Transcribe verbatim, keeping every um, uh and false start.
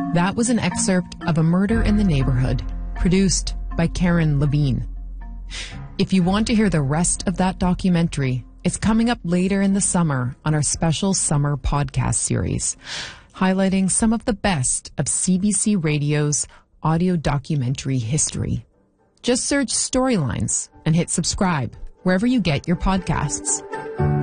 That was an excerpt of A Murder in the Neighborhood, produced by Karen Levine. If you want to hear the rest of that documentary, it's coming up later in the summer on our special summer podcast series, highlighting some of the best of C B C Radio's audio documentary history. Just search Storylines and hit subscribe wherever you get your podcasts.